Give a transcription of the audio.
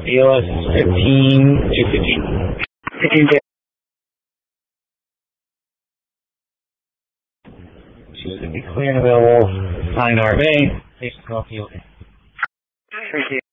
EOS 15 to 15. 15 to. She's going to be clear and available. Sign RV. Station call field. Thank you.